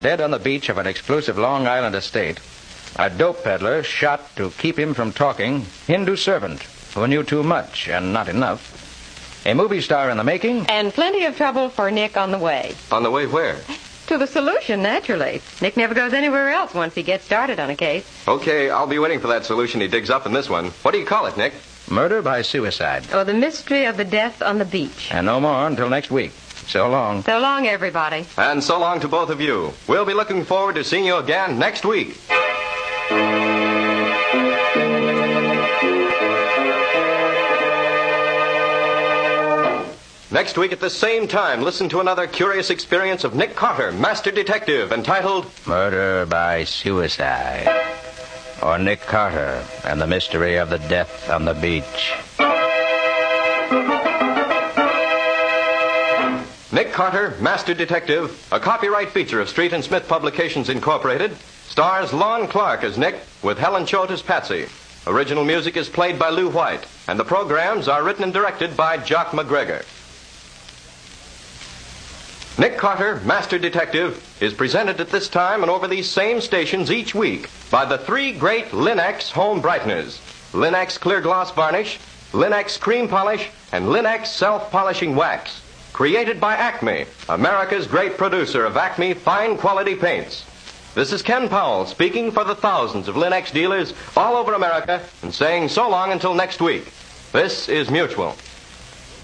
Dead on the beach of an exclusive Long Island estate, a dope peddler shot to keep him from talking, Hindu servant who knew too much and not enough, a movie star in the making, and plenty of trouble for Nick on the way. On the way where? To the solution, naturally. Nick never goes anywhere else once he gets started on a case. Okay, I'll be waiting for that solution he digs up in this one. What do you call it, Nick? Murder by Suicide. Oh, the mystery of the death on the beach. And no more until next week. So long. So long, everybody. And so long to both of you. We'll be looking forward to seeing you again next week. Next week at the same time, listen to another curious experience of Nick Carter, Master Detective, entitled Murder by Suicide. Or Nick Carter and the Mystery of the Death on the Beach. Nick Carter, Master Detective, a copyright feature of Street and Smith Publications, Incorporated, stars Lon Clark as Nick with Helen Choate as Patsy. Original music is played by Lou White, and the programs are written and directed by Jock McGregor. Nick Carter, Master Detective, is presented at this time and over these same stations each week by the three great Linex home brighteners: Linex Clear Gloss Varnish, Linex Cream Polish, and Linex Self-Polishing Wax. Created by Acme, America's great producer of Acme fine quality paints. This is Ken Powell speaking for the thousands of Linex dealers all over America and saying so long until next week. This is Mutual.